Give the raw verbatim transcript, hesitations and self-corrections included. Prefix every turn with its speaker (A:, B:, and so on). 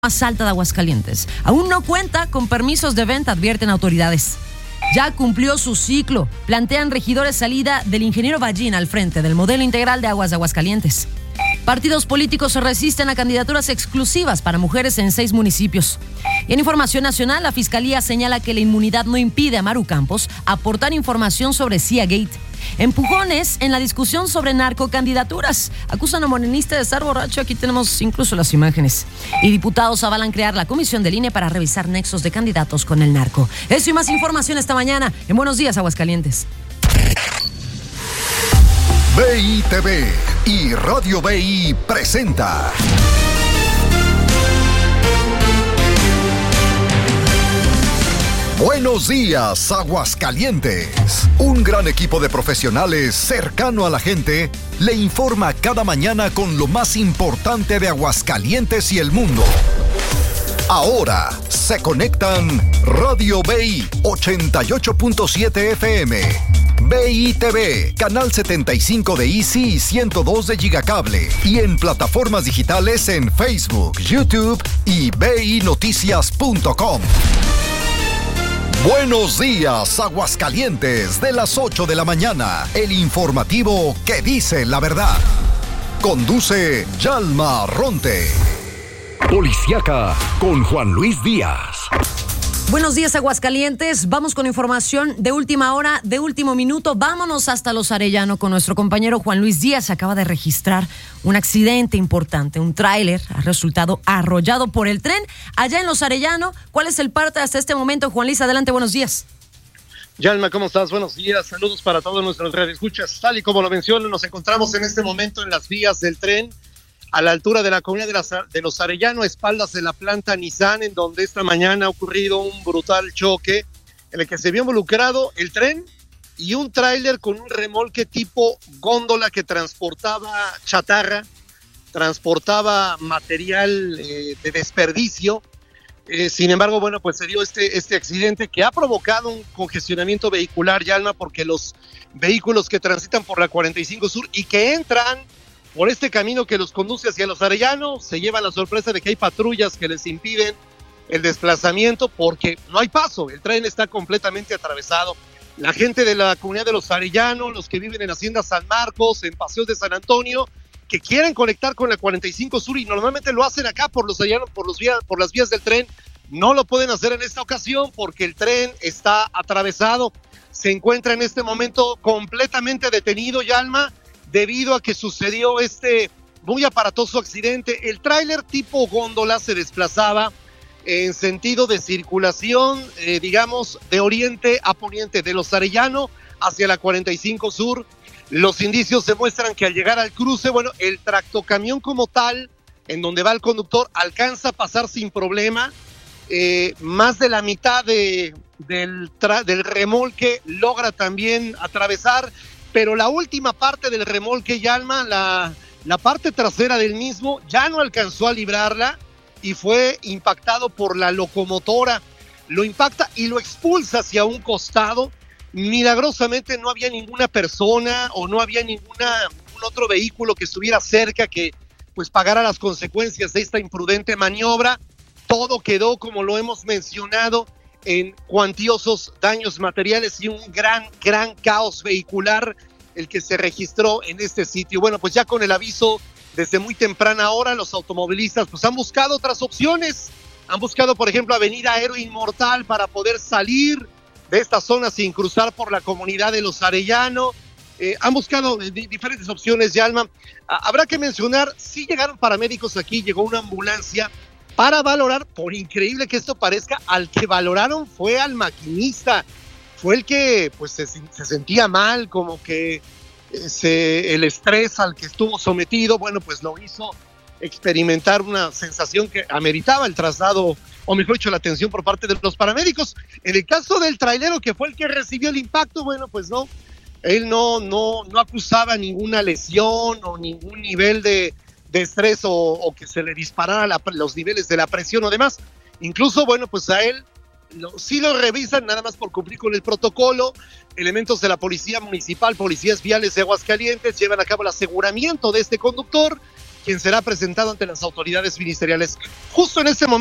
A: más alta de Aguascalientes. Aún no cuenta con permisos de venta, advierten autoridades. Ya cumplió su ciclo. Plantean regidores salida del ingeniero Ballín al frente del modelo integral de aguas de Aguascalientes. Partidos políticos se resisten a candidaturas exclusivas para mujeres en seis municipios. Y en información nacional, la Fiscalía señala que la inmunidad no impide a Maru Campos aportar información sobre CIA Gate. Empujones en la discusión sobre narcocandidaturas. Acusan a morenista de estar borracho. Aquí tenemos incluso las imágenes. Y diputados avalan crear la comisión del I N E para revisar nexos de candidatos con el narco. Eso y más información esta mañana en Buenos Días, Aguascalientes.
B: B I T V y Radio B I presenta Buenos Días, Aguascalientes. Un gran equipo de profesionales cercano a la gente le informa cada mañana con lo más importante de Aguascalientes y el mundo. Ahora se conectan Radio B I ochenta y ocho punto siete F M, B I T V, Canal setenta y cinco de Easy y ciento dos de Gigacable, y en plataformas digitales en Facebook, YouTube y B I noticias punto com. Buenos días, Aguascalientes, de las ocho de la mañana, el informativo que dice la verdad. Conduce Yalma Ronte. Policiaca con Juan Luis Díaz.
A: Buenos días, Aguascalientes. Vamos con información de última hora, de último minuto. Vámonos hasta Los Arellano con nuestro compañero Juan Luis Díaz. Acaba de registrar un accidente importante. Un tráiler ha resultado arrollado por el tren allá en Los Arellano. ¿Cuál es el parte hasta este momento, Juan Luis? Adelante, buenos días.
C: Yalma, ¿cómo estás? Buenos días. Saludos para todos nuestros radioescuchas. Tal y como lo menciono, nos encontramos en este momento en las vías del tren, a la altura de la comunidad de, las, de Los Arellano, a espaldas de la planta Nissan, en donde esta mañana ha ocurrido un brutal choque en el que se vio involucrado el tren y un tráiler con un remolque tipo góndola que transportaba chatarra, transportaba material eh, de desperdicio. Eh, sin embargo, bueno, pues se dio este, este accidente que ha provocado un congestionamiento vehicular, Yalma, porque los vehículos que transitan por la cuarenta y cinco Sur y que entran por este camino que los conduce hacia Los Arellano se llevan la sorpresa de que hay patrullas que les impiden el desplazamiento porque no hay paso, el tren está completamente atravesado. La gente de la comunidad de Los Arellano, los que viven en Hacienda San Marcos, en Paseos de San Antonio, que quieren conectar con la cuarenta y cinco Sur y normalmente lo hacen acá por Los Arellano, por, los vías, por las vías del tren, no lo pueden hacer en esta ocasión porque el tren está atravesado. Se encuentra en este momento completamente detenido, Yalma, debido a que sucedió este muy aparatoso accidente. El tráiler tipo góndola se desplazaba en sentido de circulación, eh, digamos, de oriente a poniente, de Los Arellano hacia la cuarenta y cinco Sur. Los indicios demuestran que al llegar al cruce, bueno, el tractocamión como tal, en donde va el conductor, alcanza a pasar sin problema. Eh, más de la mitad de, del, tra- del remolque logra también atravesar, pero la última parte del remolque, Yalma, la, la parte trasera del mismo, ya no alcanzó a librarla y fue impactado por la locomotora. Lo impacta y lo expulsa hacia un costado. Milagrosamente no había ninguna persona o no había ninguna, ningún otro vehículo que estuviera cerca que pues pagara las consecuencias de esta imprudente maniobra. Todo quedó, como lo hemos mencionado, en cuantiosos daños materiales y un gran, gran caos vehicular el que se registró en este sitio. Bueno, pues ya con el aviso desde muy temprana hora, los automovilistas pues han buscado otras opciones. Han buscado, por ejemplo, Avenida Héroe Inmortal para poder salir de esta zona sin cruzar por la comunidad de Los Arellano. Eh, han buscado eh, diferentes opciones, Yalma. Ah, habrá que mencionar, sí llegaron paramédicos aquí, llegó una ambulancia para valorar, por increíble que esto parezca, al que valoraron fue al maquinista, fue el que pues se, se sentía mal, como que se, el estrés al que estuvo sometido, bueno, pues lo hizo experimentar una sensación que ameritaba el traslado, o mejor dicho, la atención por parte de los paramédicos. En el caso del trailero, que fue el que recibió el impacto, bueno, pues no, él no, no, no acusaba ninguna lesión o ningún nivel de de estrés o, o que se le disparara la, los niveles de la presión o demás. Incluso, bueno, pues a él lo, sí lo revisan nada más por cumplir con el protocolo. Elementos de la Policía Municipal, Policías Viales de Aguascalientes llevan a cabo el aseguramiento de este conductor quien será presentado ante las autoridades ministeriales. Justo en este momento